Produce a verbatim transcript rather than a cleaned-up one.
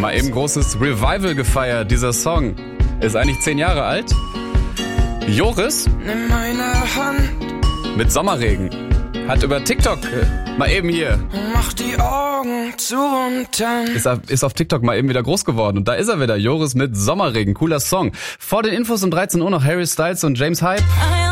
Mal eben großes Revival gefeiert. Dieser Song ist eigentlich zehn Jahre alt. Joris Nimm meine Hand, mit Sommerregen hat über TikTok äh, mal eben hier mach die Augen zu und dann ist, er, ist auf TikTok mal eben wieder groß geworden. Und da ist er wieder, Joris mit Sommerregen. Cooler Song. Vor den Infos um dreizehn Uhr noch Harry Styles und James Hype.